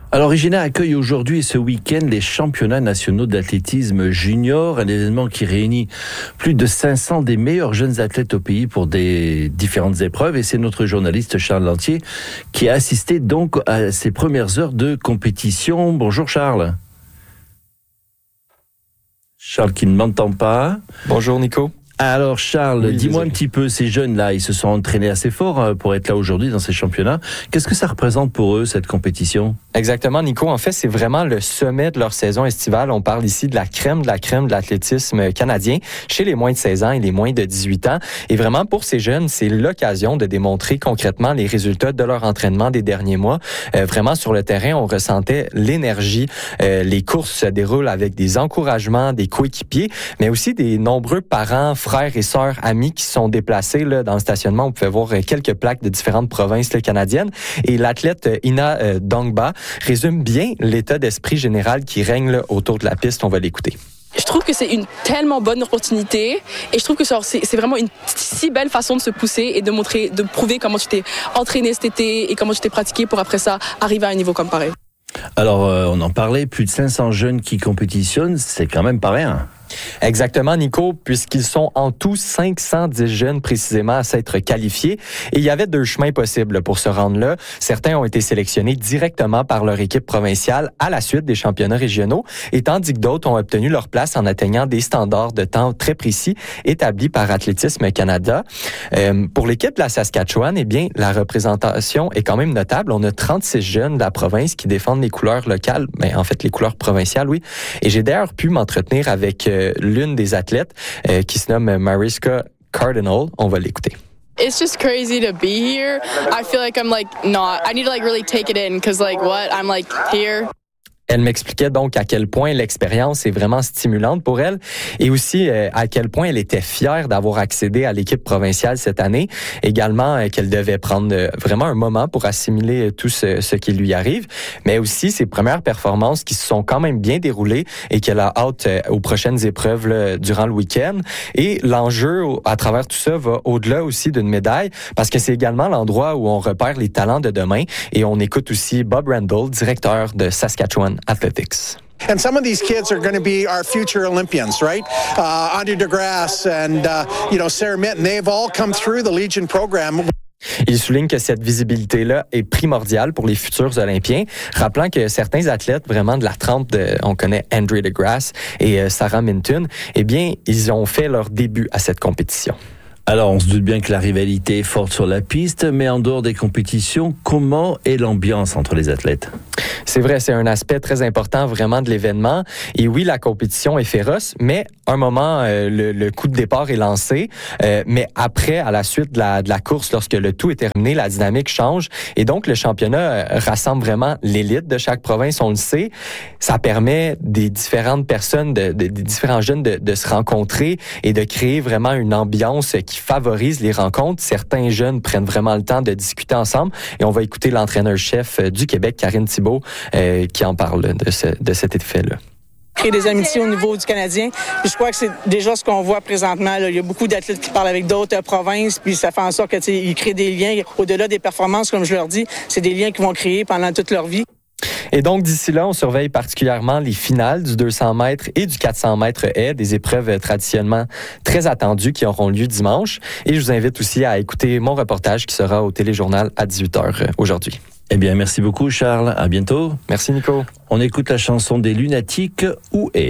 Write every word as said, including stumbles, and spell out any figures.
Alors, Regina accueille aujourd'hui et ce week-end les championnats nationaux d'athlétisme junior, un événement qui réunit plus de cinq cents des meilleurs jeunes athlètes au pays pour des différentes épreuves. Et c'est notre journaliste Charles Lantier qui a assisté donc à ces premières heures de compétition. Bonjour Charles. Charles qui ne m'entend pas. Bonjour Nico. Alors Charles, oui, dis-moi désolé. un petit peu, ces jeunes-là, ils se sont entraînés assez fort pour être là aujourd'hui dans ces championnats. Qu'est-ce que ça représente pour eux, cette compétition? Exactement, Nico. En fait, c'est vraiment le sommet de leur saison estivale. On parle ici de la crème de la crème de l'athlétisme canadien chez les moins de seize ans et les moins de dix-huit ans. Et vraiment, pour ces jeunes, c'est l'occasion de démontrer concrètement les résultats de leur entraînement des derniers mois. Euh, vraiment, sur le terrain, on ressentait l'énergie. Euh, les courses se déroulent avec des encouragements, des coéquipiers, mais aussi des nombreux parents, frères et sœurs, amis qui sont déplacés là, dans le stationnement. On pouvait voir quelques plaques de différentes provinces là, canadiennes. Et l'athlète Ina euh, Dongba résume bien l'état d'esprit général qui règne là, autour de la piste. On va l'écouter. Je trouve que c'est une tellement bonne opportunité et je trouve que c'est, c'est vraiment une si belle façon de se pousser et de montrer, de prouver comment tu t'es entraîné cet été et comment tu t'es pratiqué pour après ça arriver à un niveau comme pareil. Alors, euh, on en parlait, plus de cinq cents jeunes qui compétitionnent, c'est quand même pas rien. Exactement, Nico, puisqu'ils sont en tout cinq cent dix jeunes précisément à s'être qualifiés. Et il y avait deux chemins possibles pour se rendre là. Certains ont été sélectionnés directement par leur équipe provinciale à la suite des championnats régionaux, et tandis que d'autres ont obtenu leur place en atteignant des standards de temps très précis établis par Athlétisme Canada. Euh, pour l'équipe de la Saskatchewan, eh bien, la représentation est quand même notable. On a trente-six jeunes de la province qui défendent les couleurs locales, mais en fait les couleurs provinciales, oui. Et j'ai d'ailleurs pu m'entretenir avec euh, l'une des athlètes euh, qui se nomme Mariska Cardinal. On va l'écouter. It's just crazy to be here. I feel like I'm like not. I need to like really take it in because like what I'm like here. Elle m'expliquait donc à quel point l'expérience est vraiment stimulante pour elle et aussi euh, à quel point elle était fière d'avoir accédé à l'équipe provinciale cette année. Également euh, qu'elle devait prendre euh, vraiment un moment pour assimiler tout ce, ce qui lui arrive, mais aussi ses premières performances qui se sont quand même bien déroulées et qu'elle a hâte euh, aux prochaines épreuves là, durant le week-end. Et l'enjeu à travers tout ça va au-delà aussi d'une médaille parce que c'est également l'endroit où on repère les talents de demain et on écoute aussi Bob Randall, directeur de Saskatchewan Athletics. And some of these kids are going to be our future Olympians, right? Uh, Andre DeGrasse and, uh, you know, Sarah Minton, they've all come through the Legion program. Il souligne que cette visibilité-là est primordiale pour les futurs Olympiens, rappelant que certains athlètes vraiment de la trempe, de, on connaît Andre DeGrasse et euh, Sarah Minton, eh bien, ils ont fait leur début à cette compétition. Alors, on se doute bien que la rivalité est forte sur la piste, mais en dehors des compétitions, comment est l'ambiance entre les athlètes? C'est vrai, c'est un aspect très important vraiment de l'événement. Et oui, la compétition est féroce, mais un moment, euh, le, le coup de départ est lancé. Euh, mais après, à la suite de la, de la course, lorsque le tout est terminé, la dynamique change. Et donc, le championnat euh, rassemble vraiment l'élite de chaque province, on le sait. Ça permet des différentes personnes, de, de, des différents jeunes de, de se rencontrer et de créer vraiment une ambiance qui favorise les rencontres. Certains jeunes prennent vraiment le temps de discuter ensemble. Et on va écouter l'entraîneur-chef du Québec, Karine Thibault, euh, qui en parle de, ce, de cet effet-là. Créer des amitiés au niveau du Canadien. Puis je crois que c'est déjà ce qu'on voit présentement. Là. Il y a beaucoup d'athlètes qui parlent avec d'autres euh, provinces, puis ça fait en sorte qu'ils créent des liens. Au-delà des performances, comme je leur dis, c'est des liens qu'ils vont créer pendant toute leur vie. Et donc, d'ici là, on surveille particulièrement les finales du deux cents mètres et du quatre cents mètres haies, des épreuves traditionnellement très attendues qui auront lieu dimanche. Et je vous invite aussi à écouter mon reportage qui sera au Téléjournal à dix-huit heures aujourd'hui. Eh bien, merci beaucoup, Charles. À bientôt. Merci, Nico. On écoute la chanson des Lunatiques, Où est ?